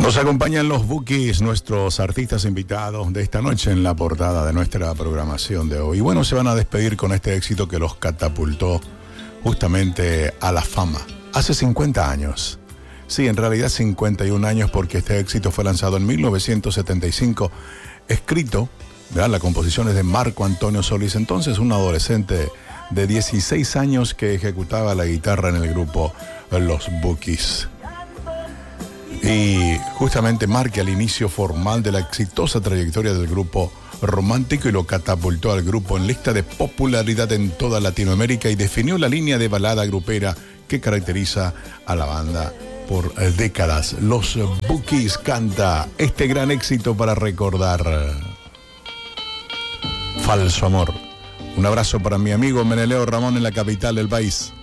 Nos acompañan los Bukis, nuestros artistas invitados de esta noche en la portada de nuestra programación de hoy. Y bueno, se van a despedir con este éxito que los catapultó justamente a la fama hace 50 años. Sí, en realidad 51 años, porque este éxito fue lanzado en 1975, escrito, ¿verdad? La composición es de Marco Antonio Solís, entonces un adolescente de 16 años que ejecutaba la guitarra en el grupo Los Bukis. Y justamente marca el inicio formal de la exitosa trayectoria del grupo romántico y lo catapultó al grupo en lista de popularidad en toda Latinoamérica y definió la línea de balada grupera que caracteriza a la banda por décadas. Los Bukis canta este gran éxito para recordar Falso Amor. Un abrazo para mi amigo Meneleo Ramón en la capital del país.